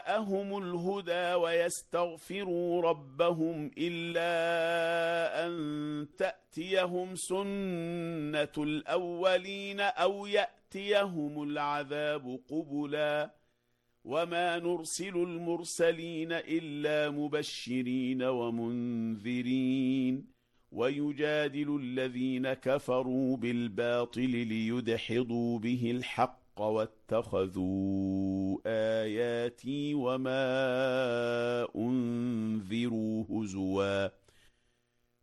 جاءهم الهدى ويستغفروا ربهم إلا أن تأتيهم سنة الأولين أو يأتيهم العذاب قبلا وما نرسل المرسلين إلا مبشرين ومنذرين ويجادل الذين كفروا بالباطل ليدحضوا به الحق واتخذوا آياتي وما أنذروا هزوا